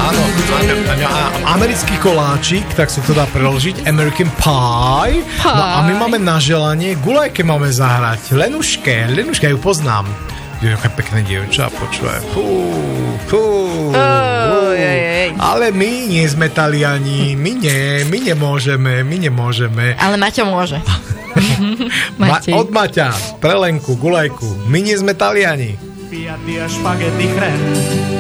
Áno, americký koláčik, tak sa to dá preložiť, American Pie. No a my máme na želanie, guľajke máme zahrať, Lenuške, ja ju poznám. Je taká pekné dievča, počúvaj. Ale my nie sme Taliani, my nemôžeme. Ale Maťo môže. Od Maťa, pre Lenku, guľajku, my nie sme Taliani. Fiat dia spaghetti creme.